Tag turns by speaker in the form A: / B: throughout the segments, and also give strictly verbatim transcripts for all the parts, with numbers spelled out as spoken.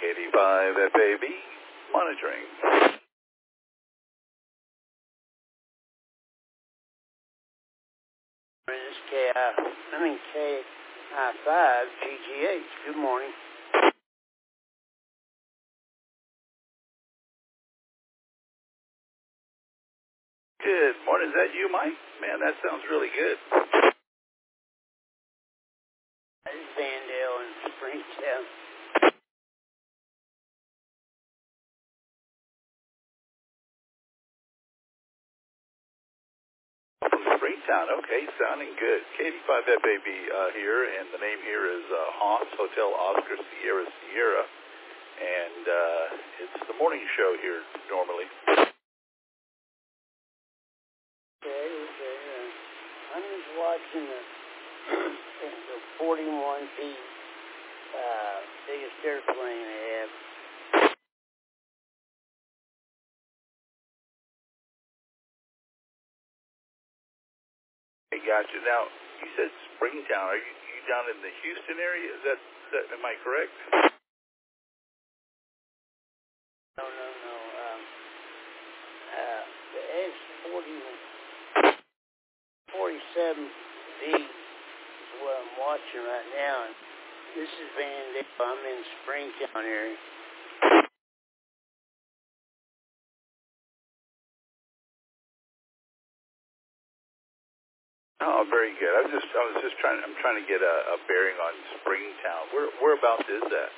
A: eighty-five F A B, monitoring.
B: This is K I, I mean K I five G G H. Good morning.
A: Good morning. Is that you, Mike? Man, that sounds really good.
B: This is Vandale in Springtown.
A: From Springtown. Okay, sounding good. K eighty-five F A B uh, here, and the name here is uh, Haas Hotel Oscar Sierra Sierra, and uh, it's the morning show here normally.
B: Okay, okay. Uh, I'm just watching the, the forty-one feet uh, biggest airplane they have.
A: Hey, gotcha. Now, you said Springtown. Are you, you down in the Houston area? Is that, is that am I correct?
B: No, no, no. Um, uh, the S forty, forty-seven B is what I'm watching right now. And this is Vandale. I'm in Springtown area.
A: Oh, very good. I was just, I was just trying. I'm trying to get a, a bearing on Springtown. Where, whereabouts is that?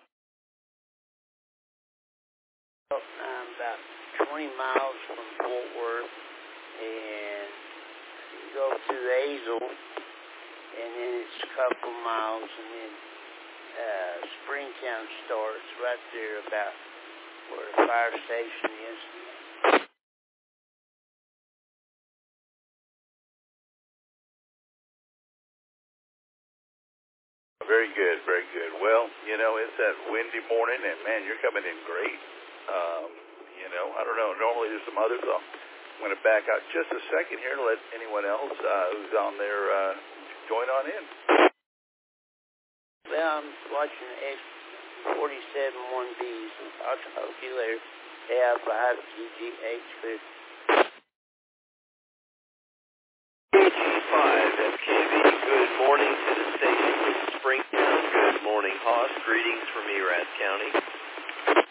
B: Well, I'm about twenty miles from Fort Worth, and you go through Azle, and then it's a couple miles, and then uh, Springtown starts right there about where the fire station is.
A: Very good, very good. Well, you know, it's that windy morning, and man, you're coming in great. Um, you know, I don't know. Normally there's some others. I'm going to back out just a second here to let anyone else uh, who's on there uh, join on in.
B: Well, I'm watching the X forty-seven one Bs. I'll talk to you later. K I five G G H.
C: K G five F K B, good morning to the station in Springtown. Good morning, Haas. Greetings from Erath County.